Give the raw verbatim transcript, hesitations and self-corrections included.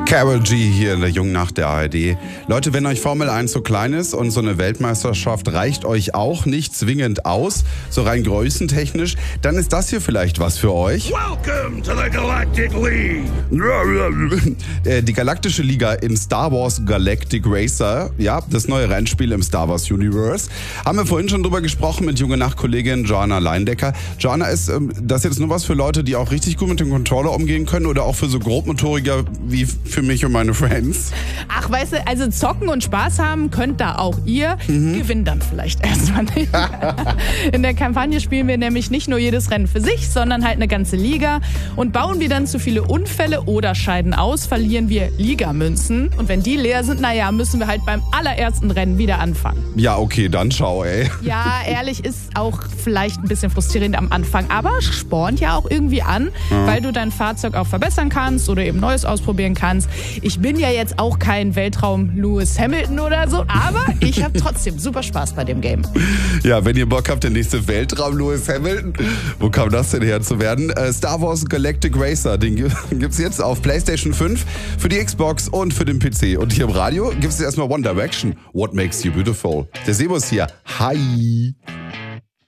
Karol G hier in der Jungen Nacht der A R D. Leute, wenn euch Formel eins so klein ist und so eine Weltmeisterschaft reicht euch auch nicht zwingend aus, so rein größentechnisch, dann ist das hier vielleicht was für euch. Welcome to the Galactic League. Die Galaktische Liga in Star Wars Galactic Racer, ja, das neue Rennspiel im Star Wars Universe. Haben wir vorhin schon drüber gesprochen mit Junge Nacht-Kollegin Joanna Leindecker. Joanna, ist ähm, das jetzt nur was für Leute, die auch richtig gut mit dem Controller umgehen können oder auch für so Grobmotoriker wie für mich und meine Friends? Ach, weißt du, also zocken und Spaß haben könnt da auch ihr. Mhm. Gewinnt dann vielleicht erstmal nicht. In der Kampagne spielen wir nämlich nicht nur jedes Rennen für sich, sondern halt eine ganze Liga. Und bauen wir dann zu viele Unfälle oder scheiden aus, verlieren wir Ligamünzen. Und wenn die leer sind, naja, müssen wir halt beim allerersten Rennen wieder anfangen. Ja, okay, dann schau, ey. Ja, ehrlich, ist auch vielleicht ein bisschen frustrierend am Anfang, aber spornt ja auch irgendwie an, mhm. weil du dein Fahrzeug auch verbessern kannst oder eben Neues ausprobieren kannst. Ich bin ja jetzt auch kein Weltraum-Lewis Hamilton oder so, aber ich habe trotzdem super Spaß bei dem Game. Ja, wenn ihr Bock habt, der nächste Weltraum-Lewis Hamilton, wo kam das denn her zu werden? Äh, Star Wars Galactic Racer, den gibt's jetzt auf PlayStation fünf, für die Xbox und für den P C. Und hier im Radio gibt's erstmal One Direction, What Makes You Beautiful. Der Sebus hier, hi!